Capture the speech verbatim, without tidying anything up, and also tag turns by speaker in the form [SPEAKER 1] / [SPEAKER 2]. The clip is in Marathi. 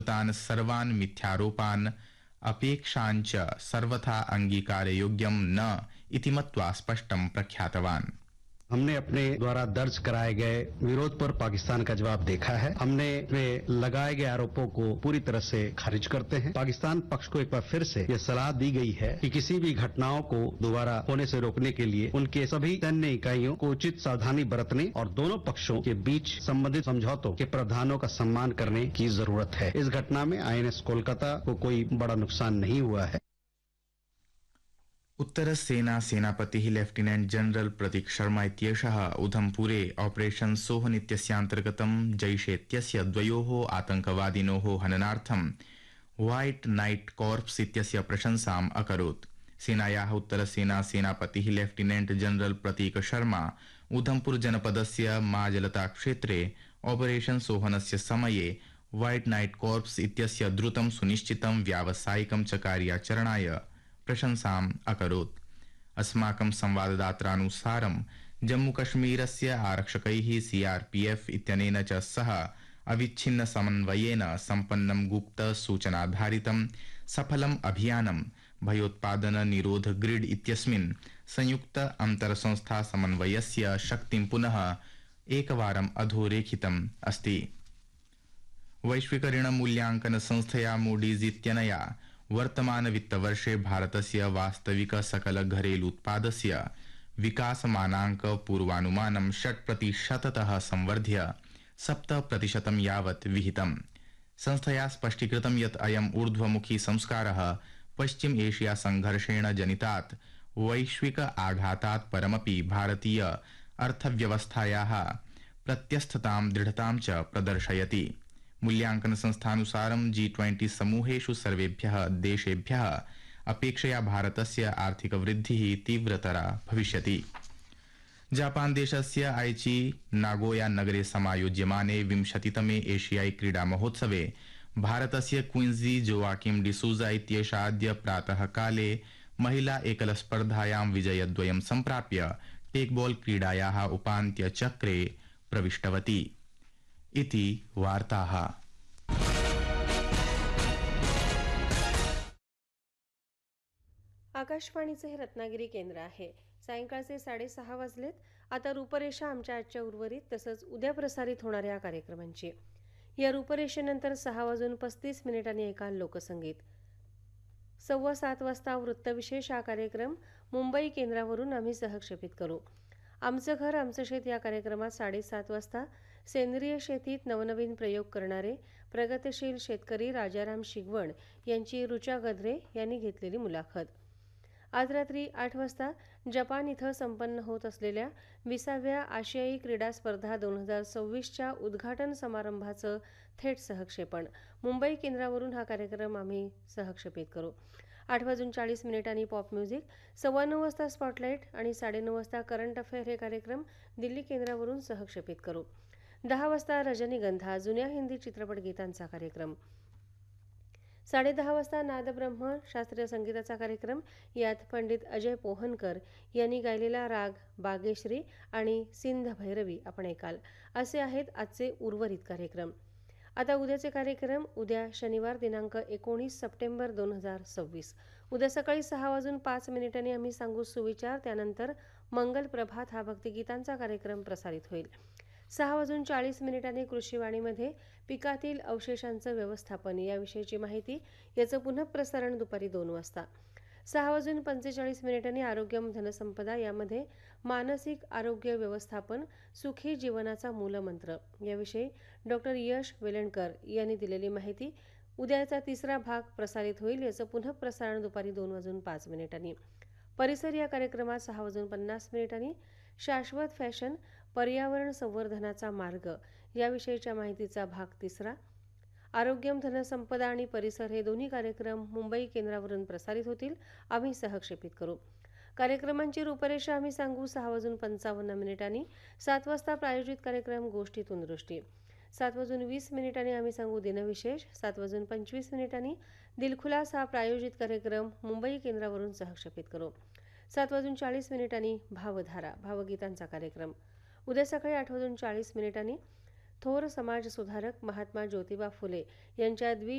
[SPEAKER 1] तान् सर्वान् मिथ्यारोपान् अपेक्षाञ्च सर्वथा अंगीकारयोग्यं न इति मत्वा स्पष्टं प्रख्यातवान्।
[SPEAKER 2] हमने अपने द्वारा दर्ज कराए गए विरोध पर पाकिस्तान का जवाब देखा है। हमने वे लगाए गए आरोपों को पूरी तरह से खारिज करते हैं। पाकिस्तान पक्ष को एक बार फिर से यह सलाह दी गई है कि किसी भी घटनाओं को दोबारा होने से रोकने के लिए उनके सभी सैन्य इकाइयों को उचित सावधानी बरतने और दोनों पक्षों के बीच संबंधित समझौतों के प्रावधानों का सम्मान करने की जरूरत है। इस घटना में आई एन एस कोलकाता को कोई बड़ा नुकसान नहीं हुआ है।
[SPEAKER 1] उत्तरसेना सेनापतिः लेफ्टिनेंट जनरल प्रतीक शर्मा इत्येषः उधमपुरे ऑपरेशन सोहन इत्यस्यान्तर्गतं जैशे इत्यस्य द्वयोः आतङ्कवादिनोः हननार्थं व्हाइट नाइट कॉर्प्स इत्यस्य प्रशंसाम् अकरोत्। सेनायाः उत्तरसेना सेनापतिः लेफ्टिनेंट जनरल प्रतीक शर्मा उधमपुर जनपदस्य माजलता क्षेत्रे ऑपरेशन सोहनस्य समये व्हाइट नाइट कॉर्प्स इत्यस्य द्रुतं सुनिश्चितं व्यावसायिकं च कार्याचरणाय प्रशंसाम् अकरोत्। अस्माकं संवाददात्रानुसारं जम्मूकश्मीरस्य आरक्षकैः सीआरपीएफ इत्यनेन च सह अविच्छिन्न समन्वयेन सम्पन्नं गुप्त सूचनाधारितं सफलम् अभियानं भयोत्पादन निरोध ग्रिड इत्यस्मिन् संयुक्त अंतरसंस्था समन्वयस्य शक्तिं पुनः एकवारम् अधोरेखितम् अस्ति। वैश्विक ऋण मूल्यांकन संस्थया मूडीज इत्यनया वर्तमान वित्तवर्षे भारतस्य वास्तविक सकल घरेलू उत्पादस्य विकासमानांक पूर्वानुमानं षट् प्रतिशततः संवर्ध्य सप्त प्रतिशतं यावत् विहितम्। संस्थया स्पष्टीकृतं यत् अयम् ऊर्ध्वमुखी संस्कारः पश्चिम एशिया संघर्षेण जनितात् वैश्विक आघातात् परमपि भारतीय अर्थव्यवस्थायाः प्रत्यस्थतां दृढतां च प्रदर्शयति। मूल्यांकन संस्थानुसारं जी ट्वेंटी समूहेषु सर्वेभ्यः देशेभ्यः अपेक्षया भारतस्य आर्थिक वृद्धिः तीव्रतरा भविष्यति। जापान देशस्य आइची नागोया नगरे समायोज्यमाने विंशतितमे एशियाई क्रीडा महोत्सवे भारतस्य क्विंजी जोआकिम डिसूजा इत्येषा अद्य प्रातः काले महिला एकल स्पर्धायां विजयद्वयं सम्प्राप्य टेकबॉल क्रीडायाः उपान्त्यचक्रे प्रविष्टवती इति वार्ताः।
[SPEAKER 3] आकाशवाणीचे हे रत्नागिरी केंद्र आहे। सायंकाळचे साडेसहा वाजलेत। आता रूपरेषा आमच्या आजच्या उर्वरित तसंच उद्या प्रसारित होणाऱ्या कार्यक्रमांची। या रूपरेषेनंतर सहा वाजून पस्तीस मिनिटांनी ऐकाल लोकसंगीत। सव्वा सात वाजता वृत्तविशेष हा कार्यक्रम मुंबई केंद्रावरून आम्ही सहक्षेपित करू। आमचं घर आमचं शेत या कार्यक्रमात साडेसात वाजता सेंद्रिय शेतीत नवनवीन प्रयोग करणारे प्रगतशील शेतकरी राजाराम शिगवण यांची ऋचा गद्रे यांनी घेतलेली मुलाखत। आज रात्री आठ वाजता जपान इथं संपन्न होत असलेल्या विसाव्या आशियाई क्रीडा स्पर्धा दोन हजार सव्वीसच्या उद्घाटन समारंभाचं थेट सहक्षेपण मुंबई केंद्रावरून हा कार्यक्रम आम्ही सहक्षेपित करू। आठ वाजून चाळीस मिनिटांनी पॉप म्युझिक, सव्वा नऊ वाजता स्पॉटलाईट आणि साडेनऊ वाजता करंट अफेअर हे कार्यक्रम दिल्ली केंद्रावरून सहक्षेपित करू। दहा वाजता रजनीगंधा जुन्या हिंदी चित्रपट गीतांचा कार्यक्रम। साडेदहा वाजता नादब्रह्म शास्त्रीय संगीताचा कार्यक्रम। यात पंडित अजय पोहनकर यांनी गायलेला राग बागेश्री आणि सिंध भैरवी आपण ऐकाल। असे आहेत आजचे उर्वरित कार्यक्रम। आता उद्याचे कार्यक्रम उद्या शनिवार दिनांक एकोणीस सप्टेंबर दोन हजार सव्वीस उद्या सकाळी सहा वाजून पाच मिनिटांनी आम्ही सांगू सुविचार। त्यानंतर मंगल प्रभात हा भक्तिगीतांचा कार्यक्रम प्रसारित होईल। सहा वाजून चाळीस मिनिटांनी कृषीवाणीमध्ये पिकातील अवशेषांचं व्यवस्थापन याविषयीची माहिती याचं पुनःप्रसारण दुपारी दोन वाजता। सहा वाजून पंचेचाळीस मिनिटांनी आरोग्यम धनसंपदा यामध्ये मानसिक आरोग्य व्यवस्थापन सुखी जीवनाचा मूलमंत्र याविषयी डॉक्टर यश वेलणकर यांनी दिलेली माहिती उद्याचा तिसरा भाग प्रसारित होईल। याचं पुनःप्रसारण दुपारी दोन वाजून पाच मिनिटांनी। परिसर या कार्यक्रमात सहा वाजून पन्नास मिनिटांनी शाश्वत फॅशन पर्यावरण संवर्धनाचा मार्ग याविषयीच्या माहितीचा भाग तिसरा। आरोग्यम धनसंपदा आणि परिसर हे दोन्ही कार्यक्रम मुंबई केंद्रावरून प्रसारित होतील। आम्ही सहक्षेपित करू। कार्यक्रमांची रूपरेषा आम्ही सांगू सहा वाजून पंचावन्न मिनिटांनी। सात वाजता प्रायोजित कार्यक्रम गोष्टीतून दृष्टी। सात वाजून वीस मिनिटांनी आम्ही सांगू दिनविशेष। सात वाजून पंचवीस मिनिटांनी दिलखुलास हा प्रायोजित कार्यक्रम मुंबई केंद्रावरून सहक्षेपित करू। सात वाजून चाळीस मिनिटांनी भावधारा भावगीतांचा कार्यक्रम। उद्या सकाळी आठ वाजून चाळीस मिनिटांनी थोर समाजसुधारक महात्मा ज्योतिबा फुले यांच्या द्वि